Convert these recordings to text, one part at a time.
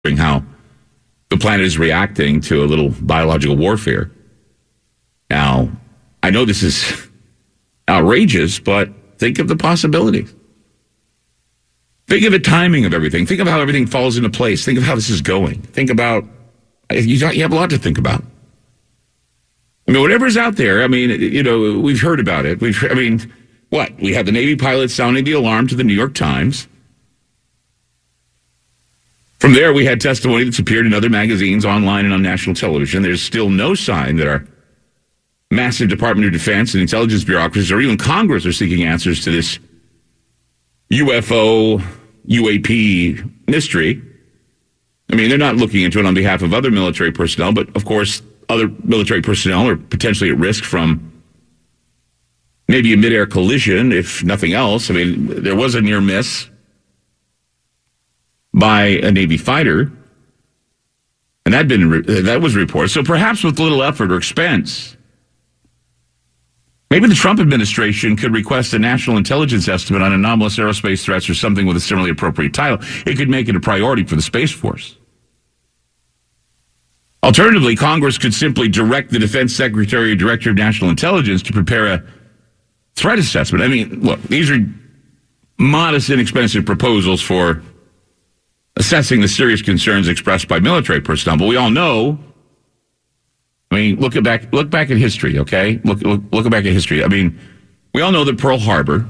how the planet is reacting to a little biological warfare. Now, I know this is outrageous, but think of the possibilities. Think of the timing of everything. Think of how everything falls into place. Think of how this is going. Think about, you have a lot to think about. I mean, whatever's out there, I mean, we've heard about it. We have the Navy pilots sounding the alarm to the New York Times. From there, we had testimony that's appeared in other magazines, online, and on national television. There's still no sign that our massive Department of Defense and intelligence bureaucracies or even Congress are seeking answers to this UFO, UAP mystery. I mean, they're not looking into it on behalf of other military personnel, but of course, other military personnel are potentially at risk from maybe a midair collision, if nothing else. I mean, there was a near miss by a Navy fighter, and that was reported. So perhaps with little effort or expense, maybe the Trump administration could request a national intelligence estimate on anomalous aerospace threats or something with a similarly appropriate title. It could make it a priority for the Space Force. Alternatively, Congress could simply direct the Defense Secretary or Director of National Intelligence to prepare a threat assessment. I mean, look, these are modest, inexpensive proposals for assessing the serious concerns expressed by military personnel. But we all know, I mean, look back at history, okay? Look back at history. I mean, we all know that Pearl Harbor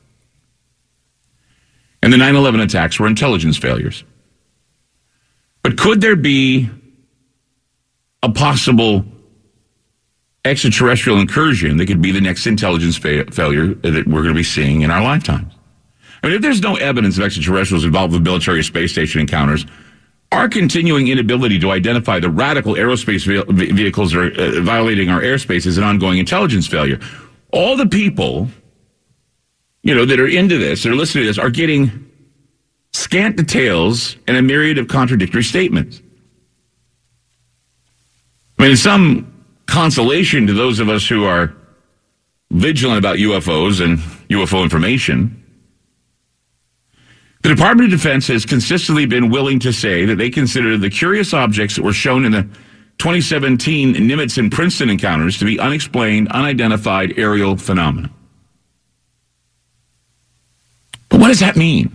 and the 9/11 attacks were intelligence failures. But could there be a possible extraterrestrial incursion that could be the next intelligence failure that we're going to be seeing in our lifetimes? I mean, if there's no evidence of extraterrestrials involved with military or space station encounters, our continuing inability to identify the radical aerospace vehicles that are violating our airspace is an ongoing intelligence failure. All the people, that are into this, that are listening to this, are getting scant details and a myriad of contradictory statements. I mean, some consolation to those of us who are vigilant about UFOs and UFO information. The Department of Defense has consistently been willing to say that they consider the curious objects that were shown in the 2017 Nimitz and Princeton encounters to be unexplained, unidentified aerial phenomena. But what does that mean?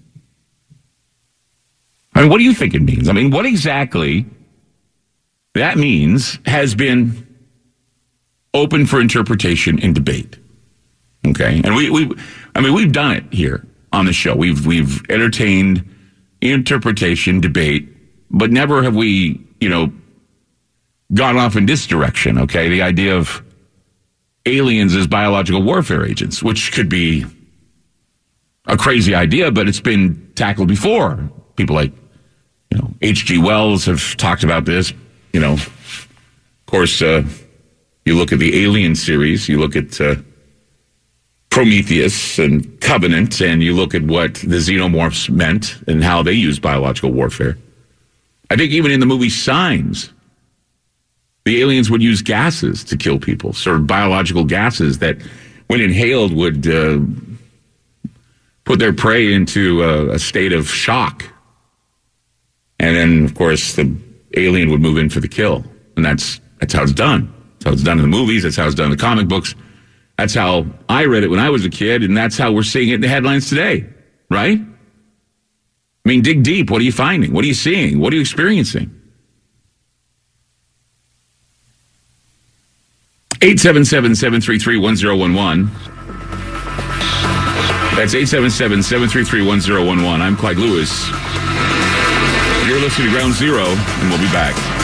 I mean, what do you think it means? I mean, what exactly that means has been open for interpretation and debate. Okay? And we've done it here on the show. We've entertained interpretation, debate, but never have we, gone off in this direction, okay? The idea of aliens as biological warfare agents, which could be a crazy idea, but it's been tackled before. People like, H.G. Wells have talked about this. Of course, you look at the Alien series, you look at Prometheus and Covenant, and you look at what the xenomorphs meant and how they used biological warfare. I think even in the movie Signs, the aliens would use gases to kill people, sort of biological gases that, when inhaled, would put their prey into a state of shock. And then, of course, the alien would move in for the kill. And that's how it's done. That's how it's done in the movies. That's how it's done in the comic books. That's how I read it when I was a kid, and that's how we're seeing it in the headlines today, right? I mean, dig deep. What are you finding? What are you seeing? What are you experiencing? 877-733-1011. That's 877-733-1011. I'm Clyde Lewis. You're listening to Ground Zero, and we'll be back.